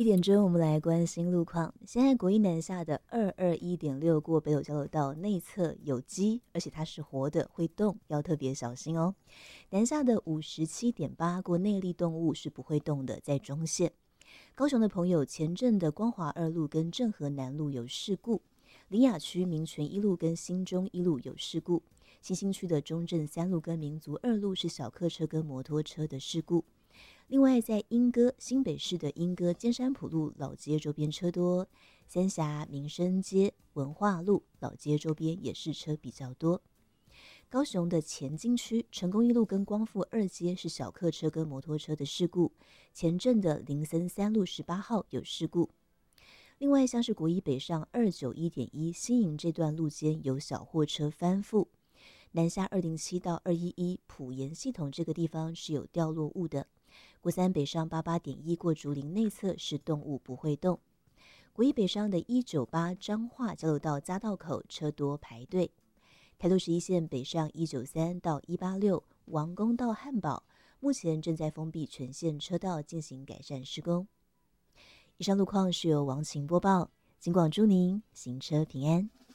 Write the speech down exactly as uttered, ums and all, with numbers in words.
点钟，我们来关心路况。现在国一南下的二二一点六过北斗交流道内侧有鸡，而且它是活的，会动，要特别小心哦。南下的五十七点八过内力动物是不会动的，在中线。高雄的朋友，前镇的光华二路跟正和南路有事故，林雅区民权一路跟新中一路有事故，新兴区的中正三路跟民族二路是小客车跟摩托车的事故。另外，在莺歌新北市的莺歌尖山埔路老街周边车多，三峡民生街文化路老街周边也是车比较多。高雄的前金区成功一路跟光复二街是小客车跟摩托车的事故，前镇的林森三路十八号有事故。另外，像是国一北上二九一点一新营这段路间有小货车翻覆，南下二零七到二一一埔盐系统这个地方是有掉落物的。国三北上八八点一过竹林内侧是动物不会动。国一北上的一九八彰化交流道匝道口车多排队。台六十一线北上一九三到一八六王公到汉堡，目前正在封闭全线车道进行改善施工。以上路况是由王晴播报，警广祝您行车平安。